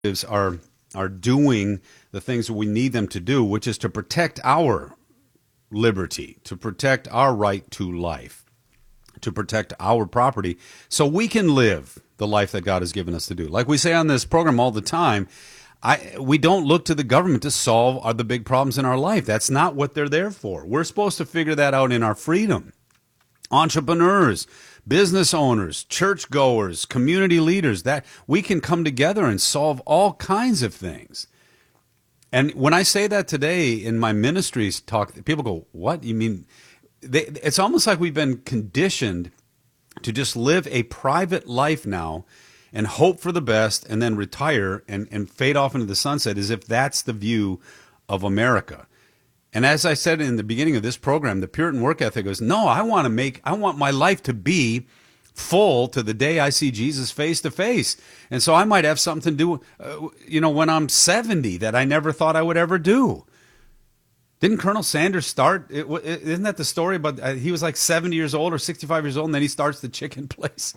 are doing the things that we need them to do, which is to protect our liberty, to protect our right to life, to protect our property, so we can live the life that God has given us to do. Like we say on this program all the time, we don't look to the government to solve the big problems in our life. That's not what they're there for. We're supposed to figure that out in our freedom. Entrepreneurs, business owners, churchgoers, community leaders, that we can come together and solve all kinds of things. And when I say that today in my ministries talk, people go, what? You mean? It's almost like we've been conditioned to just live a private life now and hope for the best and then retire and fade off into the sunset, as if that's the view of America. And as I said in the beginning of this program, the Puritan work ethic goes, no, I want my life to be full to the day I see Jesus face to face. And so I might have something to do, when I'm 70 that I never thought I would ever do. Didn't Colonel Sanders start? Isn't that the story? But he was like 70 years old or 65 years old, and then he starts the chicken place.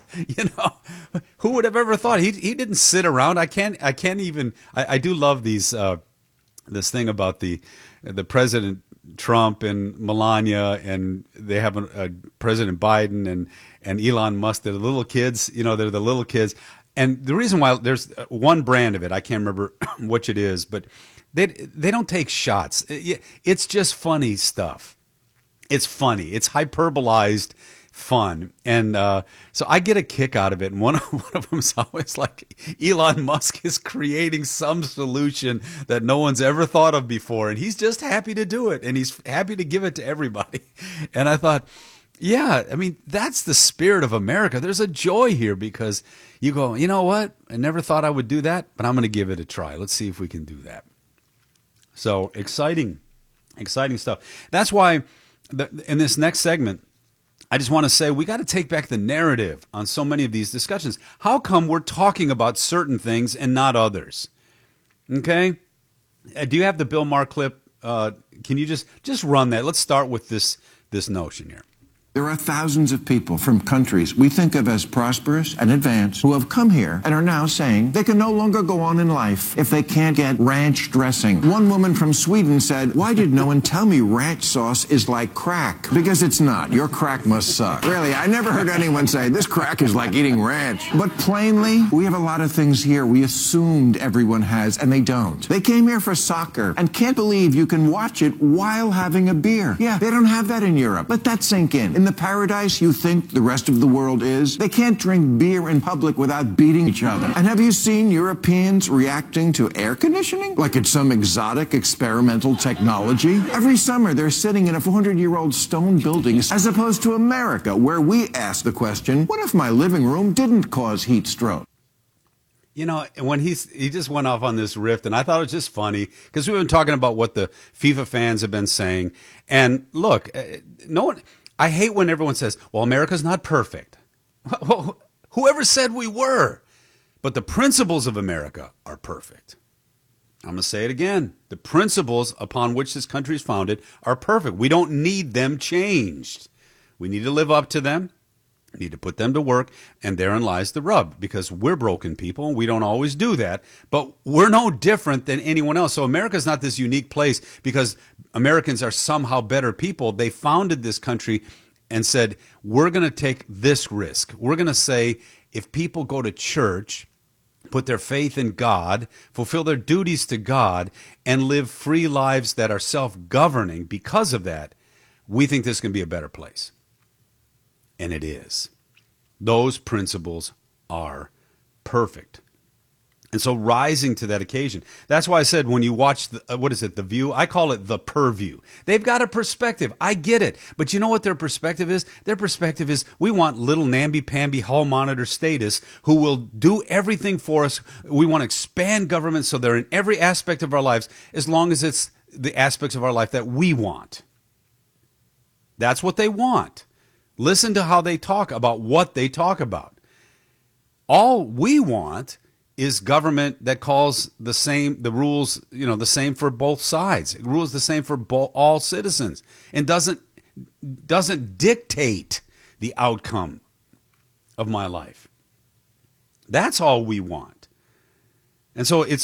Who would have ever thought? He didn't sit around. I can't even. I do love these. This thing about the President Trump and Melania, and they have a President Biden and Elon Musk. They're the little kids. They're the little kids. And the reason why there's one brand of it, I can't remember which it is, but they don't take shots. It's just funny stuff. It's funny. It's hyperbolized fun. And so I get a kick out of it. And one of them is always like, Elon Musk is creating some solution that no one's ever thought of before. And he's just happy to do it. And he's happy to give it to everybody. And I thought, yeah, I mean, that's the spirit of America. There's a joy here because you go, you know what? I never thought I would do that, but I'm going to give it a try. Let's see if we can do that. So exciting stuff. That's why in this next segment, I just want to say we got to take back the narrative on so many of these discussions. How come we're talking about certain things and not others? Okay? Do you have the Bill Maher clip? Can you just run that? Let's start with this notion here. There are thousands of people from countries we think of as prosperous and advanced who have come here and are now saying they can no longer go on in life if they can't get ranch dressing. One woman from Sweden said, "Why did no one tell me ranch sauce is like crack?" Because it's not. Your crack must suck. Really, I never heard anyone say, this crack is like eating ranch. But plainly, we have a lot of things here we assumed everyone has, and they don't. They came here for soccer and can't believe you can watch it while having a beer. Yeah, they don't have that in Europe. Let that sink in. In the paradise you think the rest of the world is, they can't drink beer in public without beating each other. And have you seen Europeans reacting to air conditioning like it's some exotic experimental technology? Every summer they're sitting in a 400-year-old stone building, as opposed to America, where we ask the question, what if my living room didn't cause heat stroke? When he just went off on this riff, and I thought it was just funny because we've been talking about what the FIFA fans have been saying. And look, no one. I hate when everyone says, well, America's not perfect. Well, whoever said we were? But the principles of America are perfect. I'm going to say it again. The principles upon which this country is founded are perfect. We don't need them changed. We need to live up to them. We need to put them to work. And therein lies the rub, because we're broken people and we don't always do that. But we're no different than anyone else. So America's not this unique place because Americans are somehow better people. They founded this country and said, we're going to take this risk. We're going to say, if people go to church, put their faith in God, fulfill their duties to God, and live free lives that are self-governing because of that, we think this can be a better place. And it is. Those principles are perfect. And so rising to that occasion. That's why I said when you watch, The View? I call it the purview. They've got a perspective. I get it. But you know what their perspective is? Their perspective is we want little namby-pamby hall monitor status who will do everything for us. We want to expand government so they're in every aspect of our lives as long as it's the aspects of our life that we want. That's what they want. Listen to how they talk about what they talk about. All we want is government that calls the rules, the same for both sides. It rules the same for all citizens and doesn't dictate the outcome of my life. That's all we want. And so it's